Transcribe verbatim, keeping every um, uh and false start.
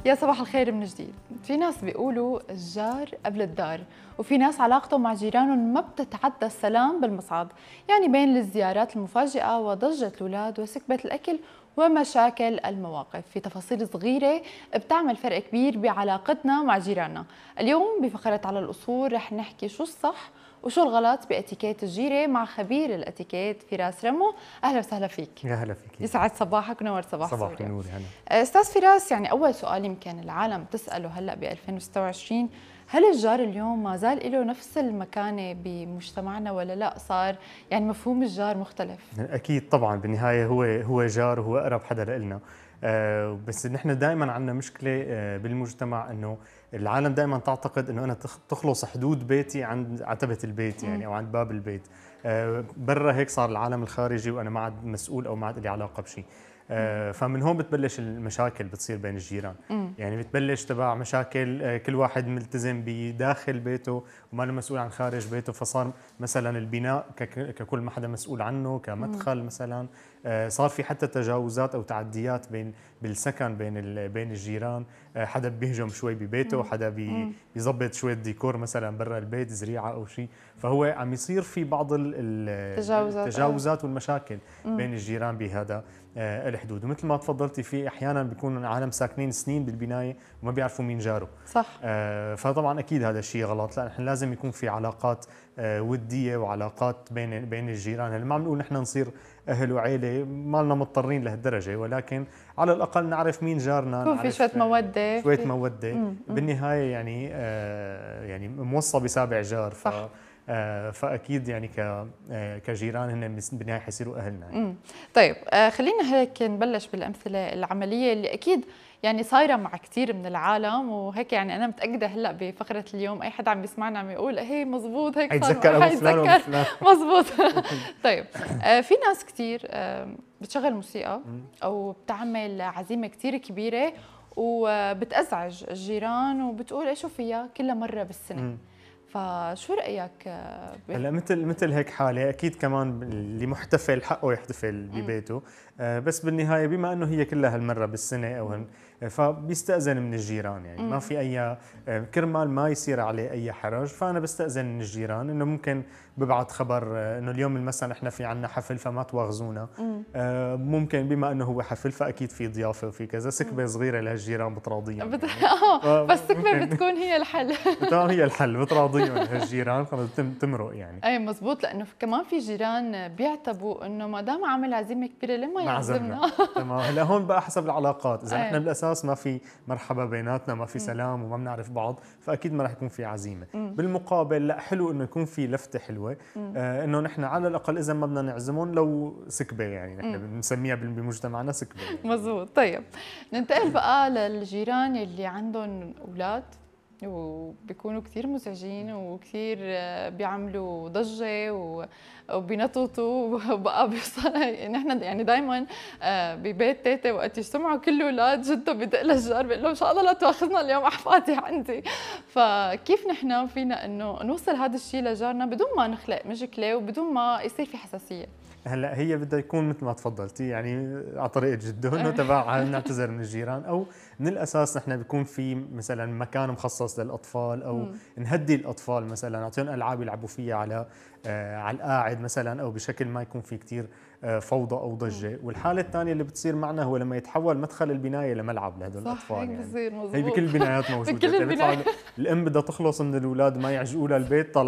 يا صباح الخير من جديد. في ناس بيقولوا الجار قبل الدار، وفي ناس علاقته مع جيرانهم ما بتتعدى السلام بالمصعد، يعني بين الزيارات المفاجئة وضجة الأولاد وسكبة الأكل ومشاكل المواقف، في تفاصيل صغيرة بتعمل فرق كبير بعلاقتنا مع جيراننا. اليوم بفقرة على الأصول رح نحكي شو الصح وشو الغلط باتيكيت الجيرة مع خبير الاتيكيت فراس رمو. اهلا وسهلا فيك. يا هلا فيك. يسعد صباحك ونور صباح صباح سوريا. النور. هلا استاذ فراس، يعني اول سؤال يمكن العالم تساله هلا ب ألفين وستة وعشرين، هل الجار اليوم ما زال له نفس المكانه بمجتمعنا ولا لا صار يعني مفهوم الجار مختلف؟ اكيد طبعا، بالنهايه هو هو جار وهو اقرب حدا لنا. آه بس نحن دائما عندنا مشكله آه بالمجتمع، انه العالم دائما تعتقد انه انا تخلص حدود بيتي عند عتبه البيت يعني او عند باب البيت. آه برا هيك صار العالم الخارجي وانا ما عاد مسؤول او ما عاد لي علاقه بشيء. آه فمن هون بتبلش المشاكل بتصير بين الجيران. مم. يعني بتبلش تبع مشاكل آه كل واحد ملتزم بداخل بيته وما له مسؤول عن خارج بيته، فصار مثلا البناء ككل ما حدا مسؤول عنه كمدخل. مم. مثلا آه صار في حتى تجاوزات او تعديات بين بالسكن بين بين الجيران. آه حدا بيهجم شوي ببيته، حدا بي بيظبط شويه ديكور مثلا برا البيت، زريعه او شيء، فهو عم يصير في بعض التجاوزات, التجاوزات والمشاكل مم. بين الجيران بهذا آه الحدود. ومثل ما تفضلتي، في احيانا بيكون العالم ساكنين سنين بالبنايه وما بيعرفوا مين جاره. صح. آه فطبعا اكيد هذا الشيء غلط. لا، نحن لازم يكون في علاقات آه وديه وعلاقات بين بين الجيران. هلا ما عم نقول نحن نصير اهل وعيله، ما لنا مضطرين لهالدرجه، ولكن على الاقل نعرف مين جارنا، يكون في شويه موده شويه موده. مم. بالنهايه يعني آه يعني موصى بسابع جار. صح. ف آه فاكيد يعني ك آه كجيران هن بالنهايه حيصيروا اهلنا يعني. طيب آه خلينا هيك نبلش بالامثله العمليه اللي اكيد يعني صايره مع كثير من العالم، وهيك يعني انا متاكده هلا بفقره اليوم اي حدا عم بيسمعنا عم يقول هي مزبوط هيك حيتذكر حيتذكر مزبوط. طيب آه في ناس كثير آه بتشغل موسيقى او بتعمل عزيمه كثير كبيره وبتأزعج الجيران وبتقول ايش فيها كل مره بالسنه. م. فشو رأيك؟ هلا مثل مثل هيك حاله اكيد كمان اللي محتفل حقه يحتفل ببيته، آه بس بالنهايه بما انه هي كلها هالمره بالسنه او هن فبيستأذن من الجيران. يعني مم. ما في اي كرمال ما يصير عليه اي حرج، فانا بستأذن من الجيران انه ممكن ببعث خبر انه اليوم مثلا احنا في عنا حفل فما تواخذونا. آه ممكن بما انه هو حفل فاكيد في ضيافه وفي كذا، سكبه صغيره لهالجيران بتراضيهم. بت... اه بس سكبه بتكون هي الحل. تمام، هي الحل بتراضيهم هالجيران، خلص تمرق يعني. اي مزبوط، لانه كمان في جيران بيعتبوا انه ما دام عمل عزيمه كبيره لما يعزمنا. تمام. هلا هون بقى حسب العلاقات، اذا نحن بالاساس ما في مرحبا بيناتنا، ما في سلام وما بنعرف بعض، فاكيد ما راح يكون في عزيمه. مم. بالمقابل لا، حلو انه يكون في لفته حلوه، آه انه نحن على الاقل اذا ما بدنا نعزمهم لو سكبه، يعني نحن بنسميها بمجتمعنا سكبه يعني. مزبوط. طيب ننتقل بقى للجيران اللي عندهم اولاد وبيكونوا كثير مزعجين وكثير بيعملوا ضجه وبينططوا، وبقى بيوصل نحن يعني دائما ببيت تيتا وقت يجتمعوا كل اولاد جده بدق للجار بيقول له ان شاء الله لا تواخذنا اليوم احفادي عندي. فكيف نحن فينا انه نوصل هذا الشيء لجارنا بدون ما نخلق مشكله وبدون ما يصير في حساسيه؟ هلا هي بدها يكون مثل ما تفضلتي، يعني على طريقه جده، انه تبع نعتذر من الجيران، او من الاساس نحن بيكون في مثلا مكان مخصص للاطفال، او م. نهدي الاطفال مثلا، نعطيهم العاب يلعبوا فيها على آه على القاعد مثلا، او بشكل ما يكون في كثير آه فوضى او ضجه. والحاله الثانيه اللي بتصير معنا هو لما يتحول مدخل البنايه لملعب لهدول الاطفال. هيك بصير. مزبوط. هي بكل البنايات موجوده. بكل البنايات. الام بدها تخلص من الاولاد ما يعجقوا لها البيت، طلع